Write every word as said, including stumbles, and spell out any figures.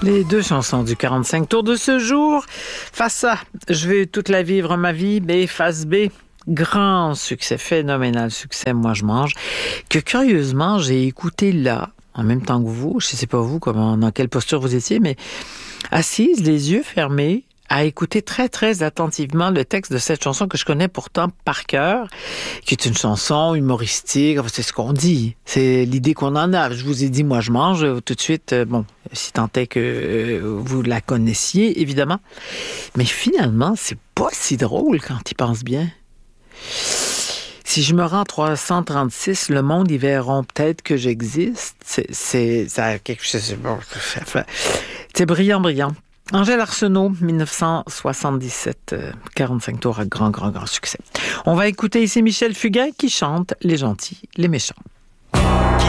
Les deux chansons du quarante-cinq tours de ce jour. Face A, je veux toute la vivre ma vie. B, face B, grand succès, phénoménal succès, moi je mange. Que curieusement, j'ai écouté là, en même temps que vous, je ne sais pas vous, comment, dans quelle posture vous étiez, mais assise, les yeux fermés, à écouter très, très attentivement le texte de cette chanson que je connais pourtant par cœur, qui est une chanson humoristique, c'est ce qu'on dit, c'est l'idée qu'on en a. Je vous ai dit, moi, je mange tout de suite, bon, si tant est que vous la connaissiez, évidemment. Mais finalement, c'est pas si drôle quand ils pensent bien. Si je me rends trois cent trente-six, le monde, ils verront peut-être que j'existe. C'est, c'est, ça, quelque chose, c'est bon, c'est brillant, brillant. Angèle Arsenault, dix-neuf cent soixante-dix-sept, quarante-cinq tours à grand, grand, grand succès. On va écouter ici Michel Fugain qui chante Les gentils, les méchants.